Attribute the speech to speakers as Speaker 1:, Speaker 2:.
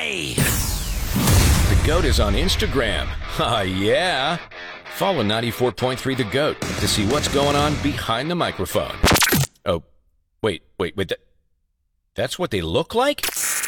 Speaker 1: Die! The GOAT is on Instagram. Yeah. Follow 94.3 The GOAT to see what's going on behind the microphone. Oh, wait. That's what they look like?